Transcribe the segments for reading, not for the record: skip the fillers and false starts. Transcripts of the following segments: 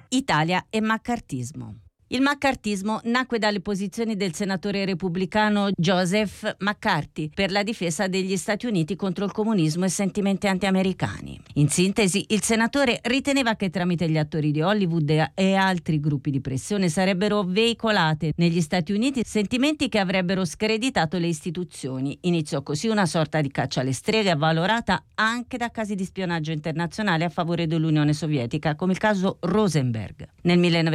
Italia e maccartismo. Il maccartismo nacque dalle posizioni del senatore repubblicano Joseph McCarthy per la difesa degli Stati Uniti contro il comunismo e sentimenti anti-americani. In sintesi, il senatore riteneva che tramite gli attori di Hollywood e altri gruppi di pressione sarebbero veicolate negli Stati Uniti sentimenti che avrebbero screditato le istituzioni. Iniziò così una sorta di caccia alle streghe avvalorata anche da casi di spionaggio internazionale a favore dell'Unione Sovietica, come il caso Rosenberg. Nel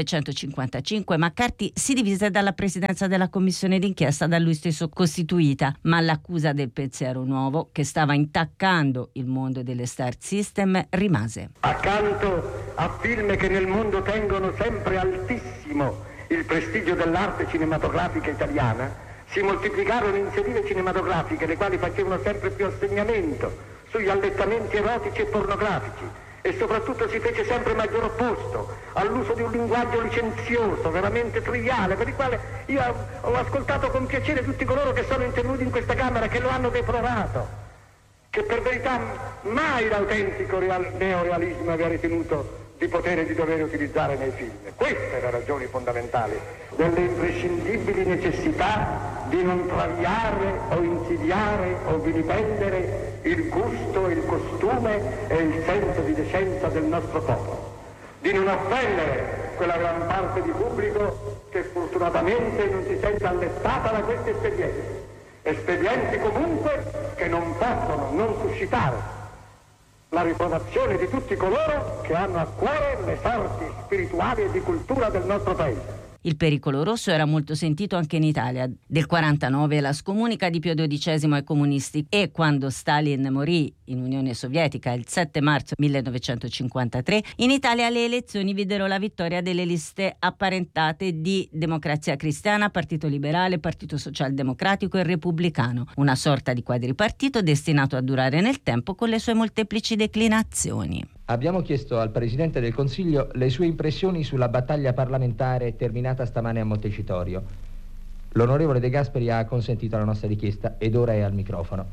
1955 McCarthy si divise dalla presidenza della commissione d'inchiesta da lui stesso costituita, ma l'accusa del pensiero nuovo, che stava intaccando il mondo delle star system, rimase. Accanto a film che nel mondo tengono sempre altissimo il prestigio dell'arte cinematografica italiana, si moltiplicarono iniziative cinematografiche le quali facevano sempre più assegnamento sugli allettamenti erotici e pornografici, e soprattutto si fece sempre maggior opposto all'uso di un linguaggio licenzioso, veramente triviale, per il quale io ho ascoltato con piacere tutti coloro che sono intervenuti in questa Camera, che lo hanno deplorato, che per verità mai l'autentico neorealismo aveva ritenuto di potere e di dovere utilizzare nei film. Queste le ragioni fondamentali delle imprescindibili necessità di non traviare o insidiare o vilipendere il gusto, il costume e il senso di decenza del nostro popolo, di non offendere quella gran parte di pubblico che fortunatamente non si sente allettata da questi espedienti comunque che non possono non suscitare la riprovazione di tutti coloro che hanno a cuore le sorti spirituali e di cultura del nostro paese. Il pericolo rosso era molto sentito anche in Italia. Del 49 la scomunica di Pio XII ai comunisti, e quando Stalin morì in Unione Sovietica il 7 marzo 1953, in Italia le elezioni videro la vittoria delle liste apparentate di Democrazia Cristiana, Partito Liberale, Partito Socialdemocratico e Repubblicano, una sorta di quadripartito destinato a durare nel tempo con le sue molteplici declinazioni. Abbiamo chiesto al Presidente del Consiglio le sue impressioni sulla battaglia parlamentare terminata stamane a Montecitorio. L'onorevole De Gasperi ha consentito alla nostra richiesta ed ora è al microfono.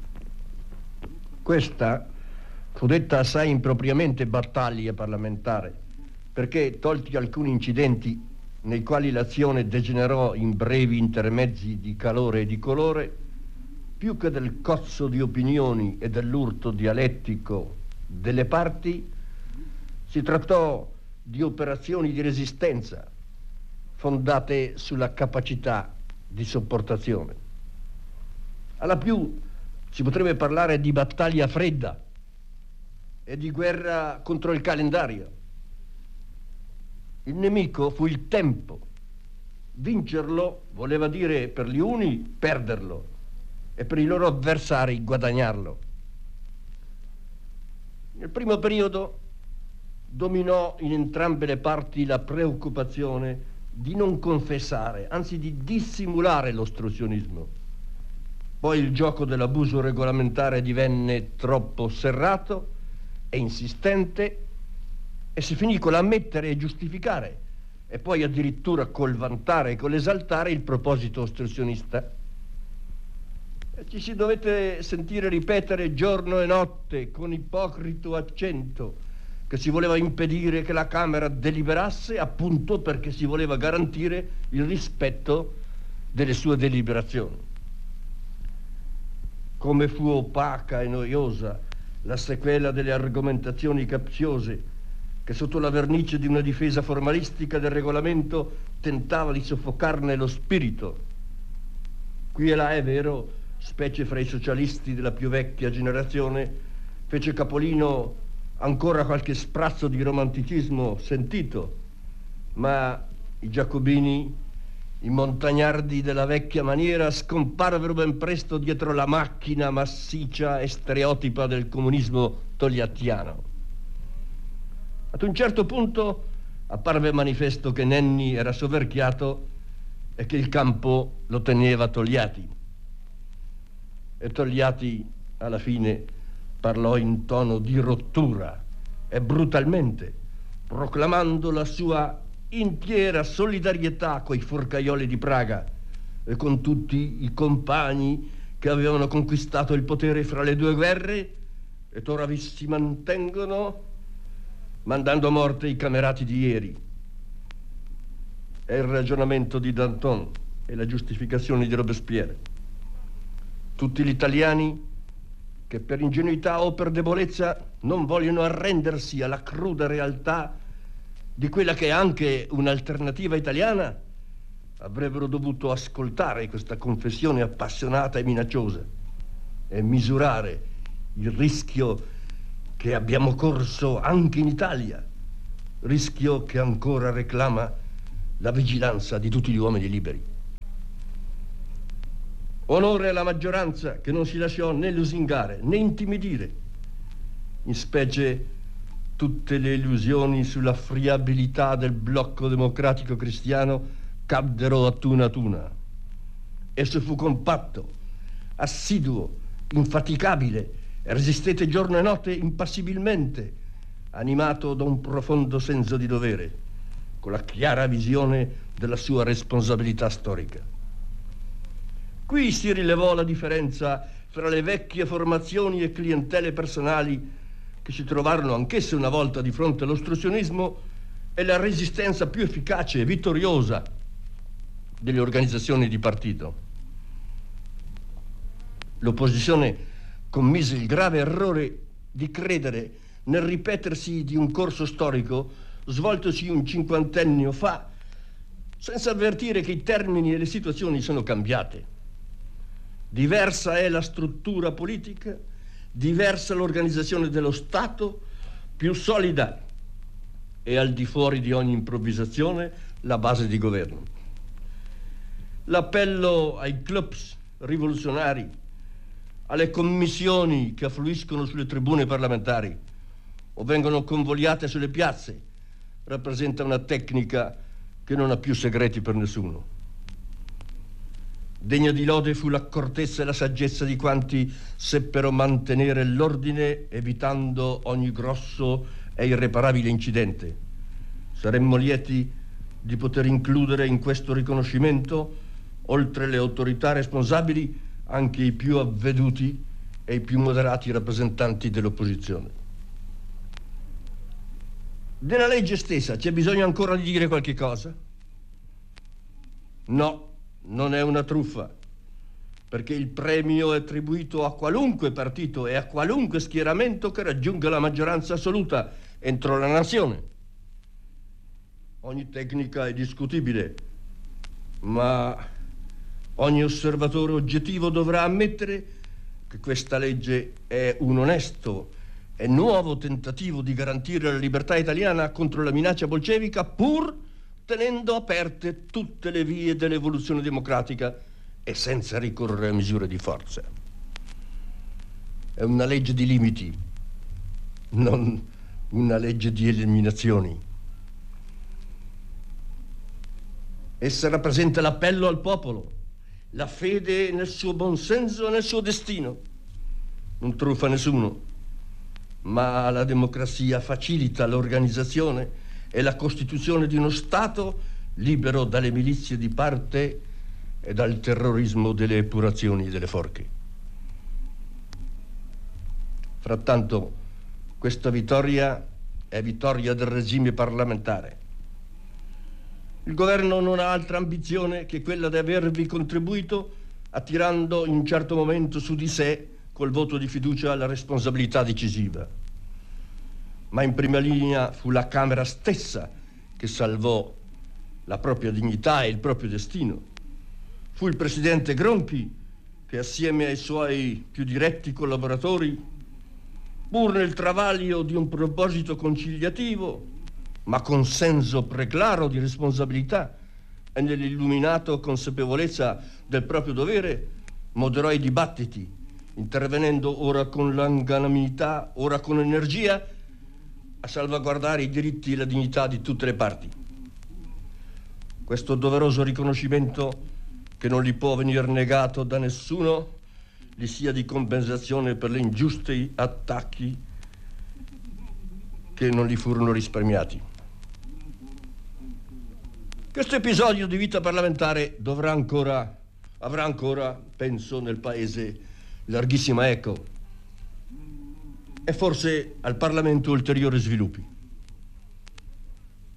Questa fu detta assai impropriamente battaglia parlamentare, perché, tolti alcuni incidenti nei quali l'azione degenerò in brevi intermezzi di calore e di colore, più che del cozzo di opinioni e dell'urto dialettico delle parti, si trattò di operazioni di resistenza fondate sulla capacità di sopportazione. Alla più si potrebbe parlare di battaglia fredda e di guerra contro il calendario. Il nemico fu il tempo. Vincerlo voleva dire per gli uni perderlo e per i loro avversari guadagnarlo. Nel primo periodo dominò in entrambe le parti la preoccupazione di non confessare, anzi di dissimulare l'ostruzionismo. Poi il gioco dell'abuso regolamentare divenne troppo serrato e insistente e si finì con l'ammettere e giustificare e poi addirittura col vantare e con l'esaltare il proposito ostruzionista. Ci si dovette sentire ripetere giorno e notte con ipocrito accento che si voleva impedire che la Camera deliberasse, appunto perché si voleva garantire il rispetto delle sue deliberazioni. Come fu opaca e noiosa la sequela delle argomentazioni capziose che sotto la vernice di una difesa formalistica del regolamento tentava di soffocarne lo spirito. Qui e là, è vero, specie fra i socialisti della più vecchia generazione, fece capolino ancora qualche sprazzo di romanticismo sentito, ma i giacobini, i montagnardi della vecchia maniera, scomparvero ben presto dietro la macchina massiccia e stereotipa del comunismo togliattiano. Ad un certo punto apparve manifesto che Nenni era soverchiato e che il campo lo teneva Togliatti. E Togliatti alla fine parlò in tono di rottura e brutalmente, proclamando la sua intera solidarietà coi forcaioli di Praga e con tutti i compagni che avevano conquistato il potere fra le due guerre e ora vi si mantengono mandando a morte i camerati di ieri. È il ragionamento di Danton e la giustificazione di Robespierre. Tutti gli italiani che per ingenuità o per debolezza non vogliono arrendersi alla cruda realtà di quella che è anche un'alternativa italiana avrebbero dovuto ascoltare questa confessione appassionata e minacciosa e misurare il rischio che abbiamo corso anche in Italia, rischio che ancora reclama la vigilanza di tutti gli uomini liberi. Onore alla maggioranza che non si lasciò né lusingare né intimidire, in specie tutte le illusioni sulla friabilità del blocco democratico cristiano caddero a tuna. Esso fu compatto, assiduo, infaticabile e resistette giorno e notte impassibilmente, animato da un profondo senso di dovere, con la chiara visione della sua responsabilità storica. Qui si rilevò la differenza fra le vecchie formazioni e clientele personali che si trovarono anch'esse una volta di fronte all'ostruzionismo e la resistenza più efficace e vittoriosa delle organizzazioni di partito. L'opposizione commise il grave errore di credere nel ripetersi di un corso storico svoltosi un cinquantennio fa, senza avvertire che i termini e le situazioni sono cambiate. Diversa è la struttura politica, diversa l'organizzazione dello Stato, più solida e al di fuori di ogni improvvisazione la base di governo. L'appello ai clubs rivoluzionari, alle commissioni che affluiscono sulle tribune parlamentari o vengono convogliate sulle piazze rappresenta una tecnica che non ha più segreti per nessuno. Degna di lode fu l'accortezza e la saggezza di quanti seppero mantenere l'ordine evitando ogni grosso e irreparabile incidente. Saremmo lieti di poter includere in questo riconoscimento, oltre le autorità responsabili, anche i più avveduti e i più moderati rappresentanti dell'opposizione. Della legge stessa c'è bisogno ancora di dire qualche cosa? No. Non è una truffa, perché il premio è attribuito a qualunque partito e a qualunque schieramento che raggiunga la maggioranza assoluta entro la nazione. Ogni tecnica è discutibile, ma ogni osservatore oggettivo dovrà ammettere che questa legge è un onesto e nuovo tentativo di garantire la libertà italiana contro la minaccia bolscevica, pur tenendo aperte tutte le vie dell'evoluzione democratica e senza ricorrere a misure di forza. È una legge di limiti, non una legge di eliminazioni. Essa rappresenta l'appello al popolo, la fede nel suo buon senso e nel suo destino. Non truffa nessuno, ma la democrazia facilita l'organizzazione e la costituzione di uno Stato libero dalle milizie di parte e dal terrorismo delle epurazioni delle forche. Frattanto, questa vittoria è vittoria del regime parlamentare. Il governo non ha altra ambizione che quella di avervi contribuito, attirando in un certo momento su di sé, col voto di fiducia, la responsabilità decisiva. Ma in prima linea fu la Camera stessa che salvò la propria dignità e il proprio destino. Fu il presidente Gronchi che, assieme ai suoi più diretti collaboratori, pur nel travaglio di un proposito conciliativo, ma con senso preclaro di responsabilità e nell'illuminato consapevolezza del proprio dovere, moderò i dibattiti, intervenendo ora con longanimità, ora con energia, a salvaguardare i diritti e la dignità di tutte le parti. Questo doveroso riconoscimento, che non gli può venire negato da nessuno, gli sia di compensazione per gli ingiusti attacchi che non gli furono risparmiati. Questo episodio di vita parlamentare avrà ancora, penso, nel Paese larghissima eco e forse al Parlamento ulteriori sviluppi.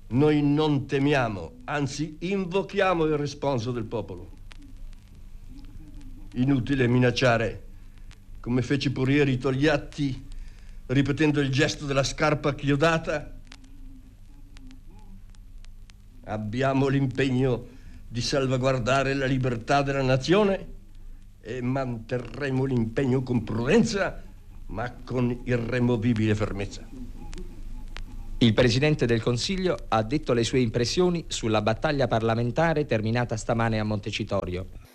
Noi non temiamo, anzi invochiamo il responso del popolo. Inutile minacciare, come fece pur ieri Togliatti, ripetendo il gesto della scarpa chiodata. Abbiamo l'impegno di salvaguardare la libertà della nazione e manterremo l'impegno con prudenza, ma con irremovibile fermezza. Il Presidente del Consiglio ha detto le sue impressioni sulla battaglia parlamentare terminata stamane a Montecitorio.